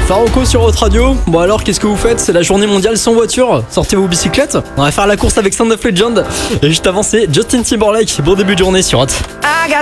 Faroco sur Haute Radio. Bon alors, qu'est-ce que vous faites? C'est la journée mondiale sans voiture. Sortez vos bicyclettes. On va faire la course avec Sound of Legend. Et juste avant, c'est Justin Timberlake. Bon début de journée sur Hot. I got